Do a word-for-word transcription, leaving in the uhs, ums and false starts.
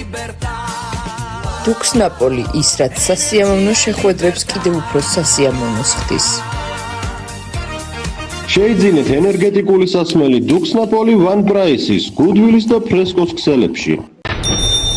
დუქსნაპოლი ის, რაც სასიამოვნო შეხვედრებს კიდევ უფრო სასიამოვნოს ხდის. შეიძინეთ ენერგეტიკული სასმელი დუქსნაპოლი ვან პრაისის, გუდვილის და ფრესკოს ქსელებში.